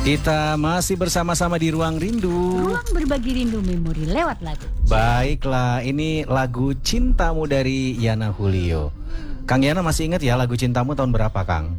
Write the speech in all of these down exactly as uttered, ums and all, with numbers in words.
Kita masih bersama-sama di Ruang Rindu. Ruang berbagi rindu memori lewat lagu. Baiklah, ini lagu Cintamu dari Yana Julio. Kang Yana masih ingat ya lagu Cintamu tahun berapa, Kang?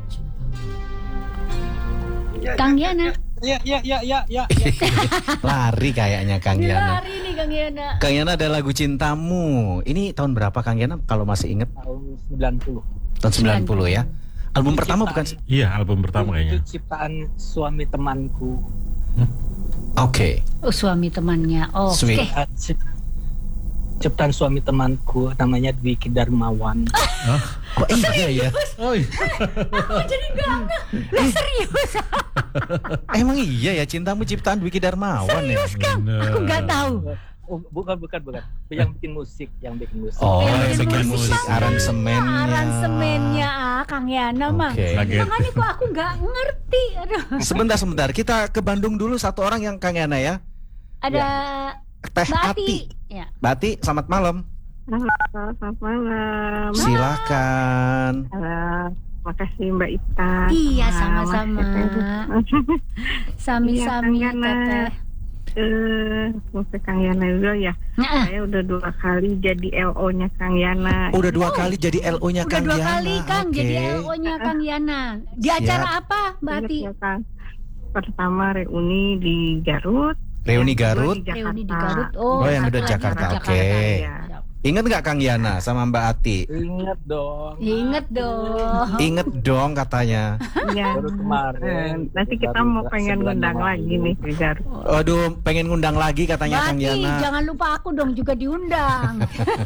Kang Yana. Ya, ya, ya, ya, ya. Lari kayaknya Kang Yana. Lari nih Kang Yana. Kang Yana ada lagu Cintamu. Ini tahun berapa Kang Yana kalau masih ingat? Tahun sembilan puluh. Tahun sembilan puluh ya. Album Itu pertama ciptaan- bukan? Iya, album pertama kayaknya. Itu ciptaan suami temanku. Oke. Oh, suami temannya. Oh, oke. Sweet. Ah, cip- Ciptaan suami temanku namanya Dwiki Darmawan. Oh iya ya. Oh, iya. Aku jadi gak ngeh. Lah serius. Emang iya ya Cintamu ciptaan Dwiki Darmawan ya? Serius Kang. Aku gak tahu. Oh, bukan, bukan, bukan. Yang bikin musik, yang bikin musik. Oh, Yang yang bikin bikin musik. musik, aransemennya. Aransemennya ah, Kang Yana mah. Oke. Kaget. Makanya kok aku gak ngerti. Aduh. Sebentar, sebentar. Kita ke Bandung dulu satu orang yang Kang Yana ya. Ada Teh Mbak Ati. Ati. Ya. Bati, selamat malam. Halo, selamat malam. Silakan. Halo, makasih Mbak Ita. Iya, Nah, sama-sama. Mas Ita. Sami-sami Iya, Kang Yana. Teteh. Eh, mau ke Kang Yana dulu ya. Nah, Saya udah dua kali jadi L O-nya Kang Yana. Udah dua kali jadi L O-nya udah Kang dua Yana. kali Kang Oke. jadi L O-nya Kang Yana. Di Siap. acara apa, Mbak Ingat Ati? ya, Kang? Pertama reuni di Garut. Reuni Yang kedua Garut. di Jakarta. Reuni di Garut. Oh, yang satu udah lagi Jakarta, di oke. Ya. Ingat nggak Kang Yana sama Mbak Ati? Ingat dong. Ingat dong. Ingat dong katanya. Iya. Baru kemarin. Eh, Nanti kita Baru mau pengen sebulan ngundang yang lagi lalu. nih ke Garut. Aduh, pengen ngundang lagi katanya Mbak Kang Ati, Yana. jangan lupa aku dong juga diundang.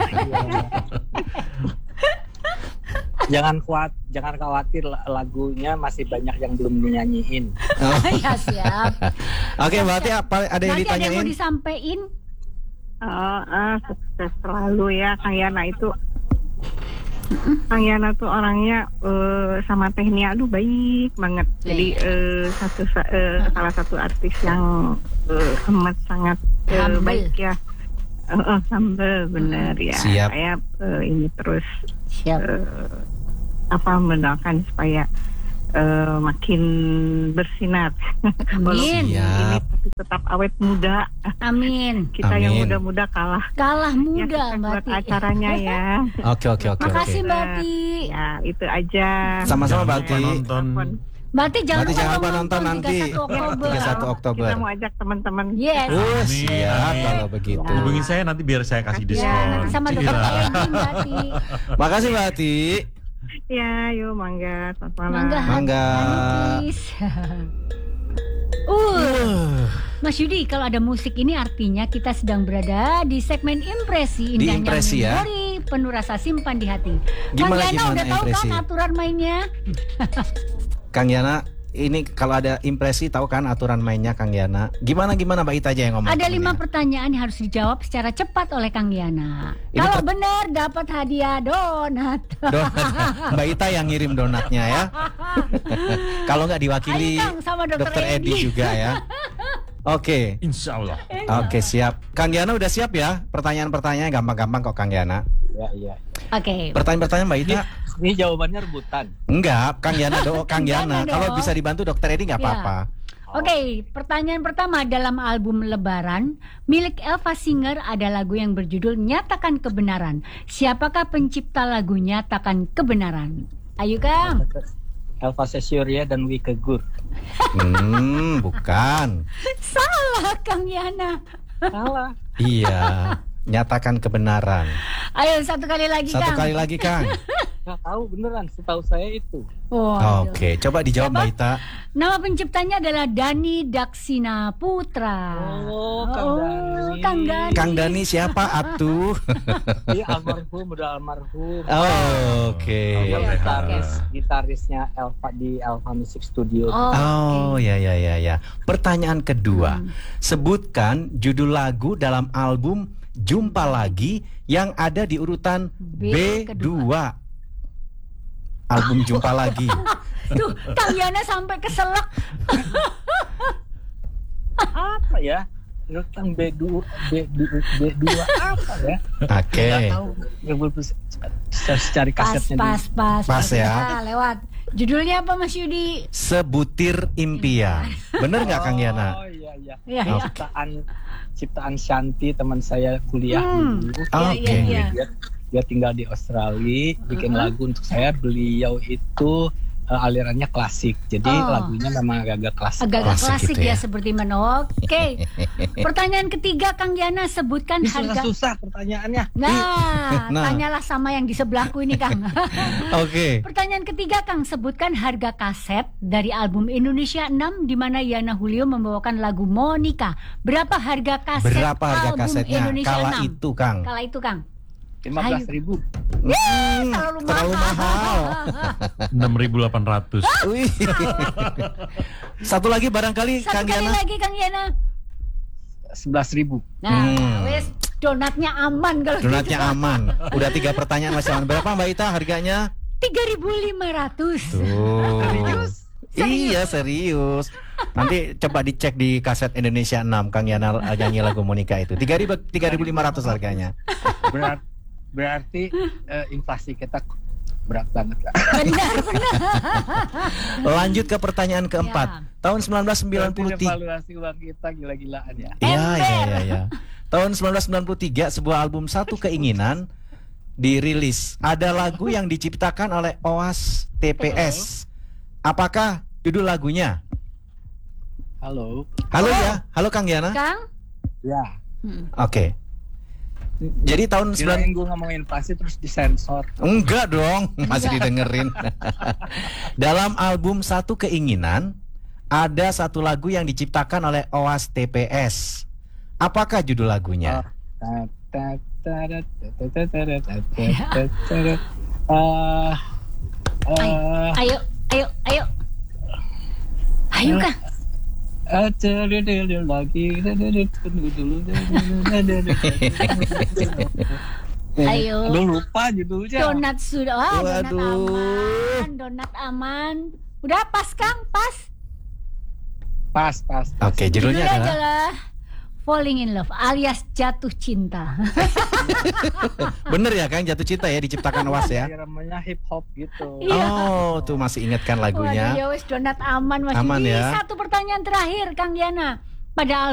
Jangan kuat, jangan khawatir la- lagunya masih banyak yang belum dinyanyiin. Oh. Ya siap. Oke, Mbak Ati apa ada yang Nanti ada yang mau ditanyain? disampaikan? Oh, ah, sukses selalu ya Kang Yana itu. Kang Yana tuh orangnya eh, sama Tehnia aduh baik banget. Jadi eh, satu sa- eh, salah satu artis yang eh, amat sangat eh, Humble. baik ya. Eh, eh, humble bener ya. Siap. Saya eh, ini terus Siap. eh, apa mendoakan supaya eh, makin bersinar. Walaupun Amin. Siap. ini tapi tetap awet muda. Amin. Kita yang Amin. muda-muda kalah. Kalah Ya, muda sukses Mbak buat Ati. acaranya ya. Oke, oke, oke, oke. Makasih Mbak Ati. Ya, itu aja. Sama-sama Mbak Jangan lupa Ati. nonton. Mbak Ati jangan Berarti lupa jangan dong lupa nonton nanti. tiga puluh satu Oktober. tiga puluh satu Oktober. Kita mau ajak teman-teman. Yes. Oh, Amin. siap kalau begitu. Hubungin saya nanti biar saya kasih Ya, diskon. Ya, nanti sama dokter Iya. Edi Mbak Ati. Makasih Mbak Ati. Ya, yuk mangga. Selamat malam. Mangga. Mangga. Manis. Uh, Mas Yudi, kalau ada musik ini artinya kita sedang berada di segmen impresi Di indahnya impresi ya. memori penuh rasa simpan di hati. Gimana, Kang Yana gimana udah tahu impresi? kan aturan mainnya? Kang Yana, ini kalau ada impresi tahu kan aturan mainnya Kang Yana. Gimana gimana Mbak Ita aja yang ngomong. Ada Kang lima Yana. pertanyaan yang harus dijawab secara cepat oleh Kang Yana. Ini Kalau per- benar dapat hadiah donat. Donat. Mbak Ita yang ngirim donatnya ya. Kalau nggak diwakili Ayo, Kang, sama Dokter Dokter Edi Edi. juga ya. Oke. Insya Allah. Oke, siap. Kang Yana udah siap ya? Pertanyaan-pertanyaannya gampang-gampang kok Kang Yana. Ya, iya. Oke. Pertanyaan-pertanyaan Mbak Ita? Ini jawabannya rebutan. Enggak, Kang Yana do, Kang Yana. Jangan Kalau dong. bisa dibantu Dokter Edi nggak Ya. apa-apa. Oke, pertanyaan pertama, dalam album Lebaran milik Elva Singer ada lagu yang berjudul Nyatakan Kebenaran. Siapakah pencipta lagu Nyatakan Kebenaran? Ayo Kang. Elva Sessioria dan Wike Gur. Hmm, bukan. Salah Kang Yana. Salah. Iya, nyatakan kebenaran. Ayo satu kali lagi Satu Kang. kali lagi Kang. Nggak tahu beneran, setahu saya itu. Waduh. Oke, coba dijawab Siapa? Mbak Ita. Nama penciptanya adalah Dani Daksina Putra. Oh, Kang Dani. Kang Dani. Kang Dani siapa atuh? Dia almarhum, udah almarhum. Oh, oke. Dia Oke. gitaris, gitarisnya Elva di Elva Music Studio. Oh, Oh, oke. ya ya ya ya. Pertanyaan kedua. Hmm. Sebutkan judul lagu dalam album Jumpa Lagi yang ada di urutan B B dua. Album Jumpa Lagi. Tuh, Kang Yana sampai keselak. Apa ya? tentang B dua B dua B dua apa ya? Oke. Nggak tahu. Nggak boleh bisa cari Pas, kasetnya pas, dulu. pas. Pas ya. Nah, lewat. Judulnya apa Mas Yudi? Sebutir impian. Bener nggak Kang Yana? Oh iya iya. Iya, iya. Ciptaan ciptaan Shanti teman saya kuliah Hmm. dulu. Iya, Oke. iya, iya. Dia, dia tinggal di Australia, bikin Uh-uh. lagu untuk saya. Beliau itu uh, alirannya klasik, jadi Oh. lagunya memang agak-agak klasik. Agak-agak Klasik klasik gitu ya. ya. seperti mana. Oke. Pertanyaan ketiga Kang Yana, sebutkan Ini harga. susah-susah pertanyaannya. Nah, Nah. tanyalah sama yang di sebelahku ini Kang. Oke. Pertanyaan ketiga Kang, sebutkan harga kaset dari album Indonesia enam di mana Yana Julio membawakan lagu Monica. Berapa harga kaset Berapa harga album kasetnya Indonesia kala enam? itu Kang? Kala itu Kang. lima belas ribu. Hmm, Terlalu, terlalu mahal. enam ribu delapan ratus. Wih. Satu lagi barangkali Satu Kang kali Yana. lagi Kang Yana. sebelas ribu. Nah, Hmm. wes donatnya aman kalau Donatnya aman. Udah tiga pertanyaan masih aman. Berapa Mbak Ita harganya? tiga ribu lima ratus. Tuh. Serius? Iya serius. Nanti coba dicek di kaset Indonesia enam Kang Yana nyanyi lagu Monica itu. tiga ribu lima ratus harganya. Berat, berarti eh, inflasi kita berat banget lah. Benar, benar. Lanjut ke pertanyaan keempat. Ya. Tahun sembilan belas sembilan puluh tiga. Evaluasi uang kita gila-gilaan ya. Iya, iya, Ember. iya, iya. Tahun sembilan belas sembilan puluh tiga sebuah album Satu Keinginan dirilis. Ada lagu yang diciptakan oleh Oas T P S. Apakah judul lagunya? Halo. Halo ya, halo Kang Yana. Kang? Ya. Hmm. Oke. Jadi tahun sembilan Kirain gue ngomongin inflasi terus disensor. enggak dong, masih didengerin. Dalam album Satu Keinginan ada satu lagu yang diciptakan oleh Oas T P S. Apakah judul lagunya? Ah, ah, Ayo, ayo, ayo. Ayo Kang. ah, cari-cari lagi. Tunggu dulu. Ayo. Aduh, lupa judulnya. Donat sudah. Wah, donat Waduh. aman. Donat aman. Udah pas Kang, pas. Pas, pas. pas. Oke, judulnya adalah adalah Falling in Love alias jatuh cinta. bener ya Kang, Jatuh Cinta ya diciptakan Oas ya. Namanya hip hop gitu. Iya. Oh, tuh masih ingat kan Waduh, lagunya? ya wes donat aman Mas Aman Yudi. ya. Satu pertanyaan terakhir Kang Yana. Pada